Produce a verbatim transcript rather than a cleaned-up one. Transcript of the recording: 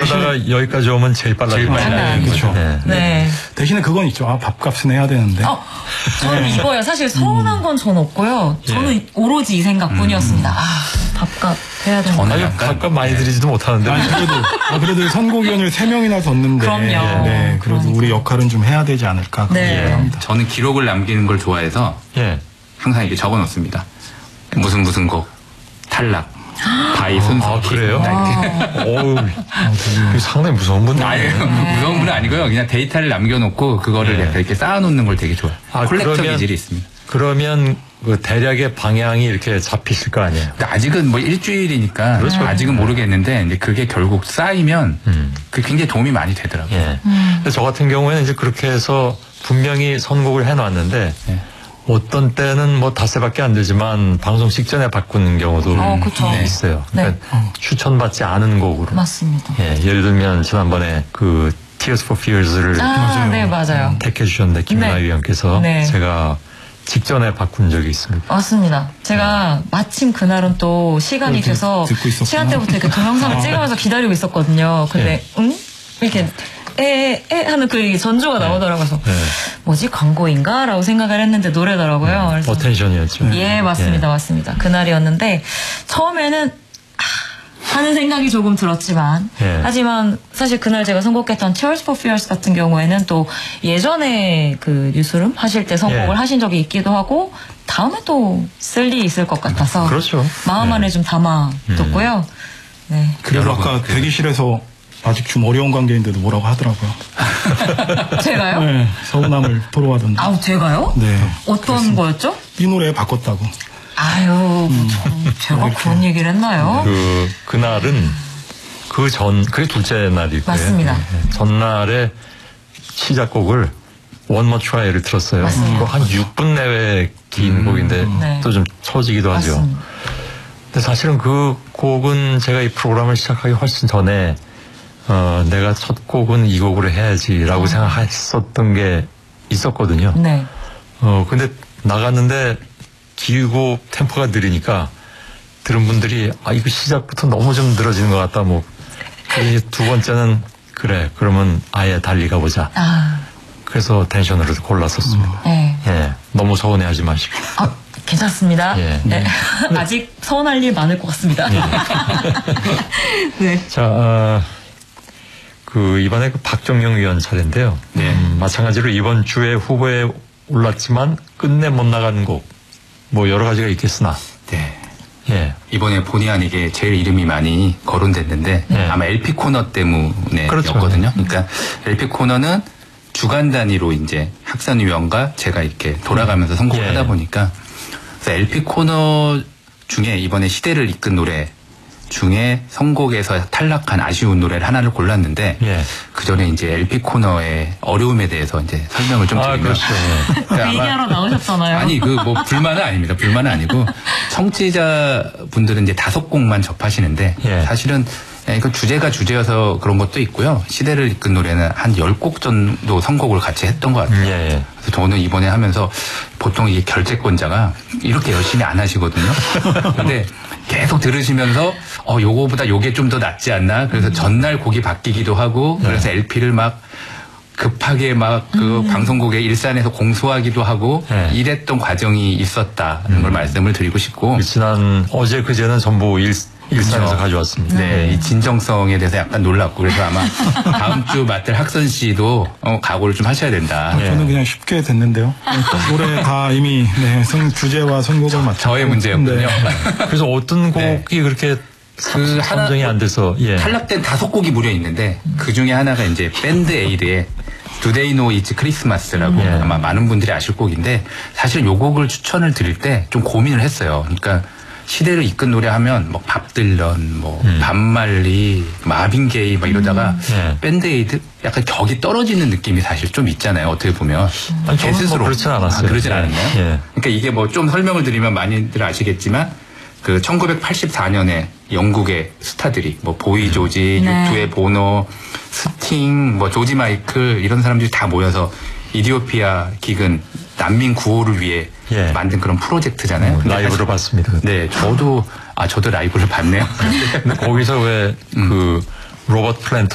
그러다가 여기까지 오면 제일 빨라. 제일 빨라. 그렇죠. 네. 네. 대신에 그건 있죠. 아, 밥값은 해야 되는데. 어, 저는 네. 이거요. 사실 서운한 건 전 없고요. 저는 예. 오로지 이 생각뿐이었습니다. 아, 밥값 해야 되는데. 저는 아니, 약간 밥값 많이 드리지도 못하는데. 아니, 그래도, 아, 그래도 선곡위원을 세 명이나 뒀는데. 그럼요. 네, 그래도 그러니까. 우리 역할은 좀 해야 되지 않을까. 그런 네. 생각을 합니다. 저는 기록을 남기는 걸 좋아해서 예. 항상 이게 적어 놓습니다. 무슨 무슨 곡 탈락. 바이 순서. 아, 그래요? 어우, 이거 상당히 무서운 분이네. 아니, 무서운 분은 아니고요. 그냥 데이터를 남겨놓고 그거를 네. 약간 이렇게 쌓아놓는 걸 되게 좋아해요. 아, 콜렉터 그러면- 기질이 있습니다. 그러면 그 대략의 방향이 이렇게 잡히실 거 아니에요? 근데 아직은 뭐 일주일이니까 그렇죠. 아직은 모르겠는데 이제 그게 결국 쌓이면 음. 그 굉장히 도움이 많이 되더라고요. 예. 근데 저 같은 경우에는 이제 그렇게 해서 분명히 선곡을 해놨는데 네. 어떤 때는 뭐 닷새밖에 안 되지만 방송 직전에 바꾸는 경우도 어, 그쵸. 네, 있어요. 네. 그러니까 추천받지 않은 곡으로. 맞습니다. 예, 예를 들면 지난번에 그 Tears for Fears를 아, 맞아요. 네, 맞아요. 택해 주셨는데 김연아 네. 위원께서 네. 제가 직전에 바꾼 적이 있습니다. 맞습니다. 제가 마침 그날은 또 시간이 그렇게 돼서 듣고 있었구나. 시간대부터 이렇게 동영상을 찍으면서 기다리고 있었거든요. 근데 응? 이렇게 에, 에 하는 그 전조가 나오더라고요. 그래서 네. 뭐지 광고인가? 라고 생각을 했는데 노래더라고요. 그래서 어텐션이었죠. 예, 맞습니다. 맞습니다. 그날이었는데 처음에는 아, 하는 생각이 조금 들었지만 예. 하지만 사실 그날 제가 선곡했던 Tears for Fears 같은 경우에는 또 예전에 그 뉴스룸 하실 때 선곡을 예. 하신 적이 있기도 하고 다음에 또 쓸 일이 있을 것 같아서 그렇죠. 마음 안에 네. 좀 담아뒀고요. 네. 그래서 여러분, 아까 그- 대기실에서 아직 좀 어려운 관계인데도 뭐라고 하더라고요. 제가요? 네, 서운함을 토로하던데. 아우 제가요? 네. 어떤 거였죠? 이 노래 바꿨다고. 아유, 저, 제가 그런 얘기를 했나요? 그 그날은 그 전 그게 둘째 날일 거예요. 맞습니다. 예. 전날에 시작곡을 One More Try를 들었어요. 맞습니다. 그거 한 육 분 내외 긴 곡인데 네. 또 좀 처지기도 하죠. 맞습니다. 근데 사실은 그 곡은 제가 이 프로그램을 시작하기 훨씬 전에 어, 내가 첫 곡은 이 곡으로 해야지라고 아. 생각했었던 게 있었거든요. 네. 어, 근데 나갔는데 기우고 템포가 느리니까 들은 분들이 아, 이거 시작부터 너무 좀 늘어지는 것 같다. 뭐. 그래서 이제 두 번째는 그래, 그러면 아예 달리 가보자. 아, 그래서 텐션으로 골랐었습니다. 네. 예. 너무 서운해하지 마시고. 아, 괜찮습니다. 예. 네. 아직 서운할 일 많을 것 같습니다. 네. 자, 어, 그 이번에 그 박정영 위원 차례인데요. 네. 음, 마찬가지로 이번 주에 후보에 올랐지만 끝내 못 나가는 곡, 뭐 여러 가지가 있겠으나, 네. 예, 이번에 본의 아니게 제일 이름이 많이 거론됐는데 네. 아마 엘피 코너 때문에였거든요. 그렇죠. 그러니까 엘피 코너는 주간 단위로 이제 학산위원과 제가 이렇게 돌아가면서 선곡을 예. 하다 보니까 그래서 엘피 코너 중에 이번에 시대를 이끈 노래 중에 선곡에서 탈락한 아쉬운 노래를 하나를 골랐는데 예. 그 전에 이제 엘피 코너의 어려움에 대해서 이제 설명을 좀 아, 드리면 그렇죠. 예. 그 아마- 얘기하러 나오셨잖아요. 아니 그 뭐 불만은 아닙니다. 불만은 아니고 청취자 분들은 이제 다섯 곡만 접하시는데 예. 사실은 이건 주제가 주제여서 그런 것도 있고요. 시대를 이끈 노래는 한 열 곡 정도 선곡을 같이 했던 것 같아요. 예, 예. 그래서 저는 이번에 하면서 보통 이게 결제권자가 이렇게 열심히 안 하시거든요. 근데 계속 들으시면서 어 요거보다 요게 좀 더 낫지 않나. 그래서 전날 곡이 바뀌기도 하고 그래서 엘피를 막 급하게 막 그 방송국에 일산에서 공수하기도 하고 네. 이랬던 과정이 있었다는 걸 말씀을 드리고 싶고 지난 어제 그제는 전부 일, 일산에서 그렇죠. 가져왔습니다. 네, 이 진정성에 대해서 약간 놀랐고 그래서 아마 다음 주 맡을 학선 씨도 어, 각오를 좀 하셔야 된다. 예. 저는 그냥 쉽게 됐는데요. 노래 다 이미 네, 선, 주제와 선곡을 맞춰. 저의 문제였군요. 그래서 어떤 곡이 네. 그렇게 그 하나 선정이 안 돼서 예. 탈락된 다섯 곡이 무려 있는데 그 중에 하나가 이제 밴드 에이드의 Do They Know It's Christmas라고 예. 아마 많은 분들이 아실 곡인데 사실 요 곡을 추천을 드릴 때 좀 고민을 했어요. 그러니까 시대를 이끈 노래 하면 뭐 밥 딜런, 뭐 음. 반말리, 마빈 게이 막 이러다가 예. 밴드 에이드 약간 격이 떨어지는 느낌이 사실 좀 있잖아요. 어떻게 보면 아니, 제 저는 뭐 스스로 그렇진 않았어요. 아, 그러진 예. 않았나요? 예. 그러니까 이게 뭐 좀 설명을 드리면 많이들 아시겠지만 그 천구백팔십사 년에 영국의 스타들이 뭐 보이 조지, 네. 유투의 보노, 스팅, 뭐 조지 마이클 이런 사람들이 다 모여서 이디오피아 기근 난민 구호를 위해 예. 만든 그런 프로젝트잖아요. 음, 근데 라이브로 사실- 봤습니다. 네, 저도 아 저도 라이브를 봤네요. 근데 거기서 왜 그 로버트 플랜트